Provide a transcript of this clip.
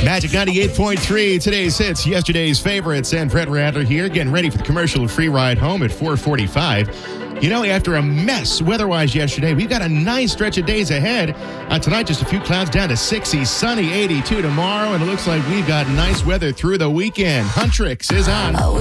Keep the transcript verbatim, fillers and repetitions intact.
Magic ninety-eight point three, today's hits, yesterday's favorites, and Brett Radler here, getting ready for the commercial free ride home at four forty-five. You know, after a mess weather-wise yesterday, we've got a nice stretch of days ahead. Uh, tonight, just a few clouds down to sixty, sunny eighty-two tomorrow, and it looks like we've got nice weather through the weekend. Huntrix is on.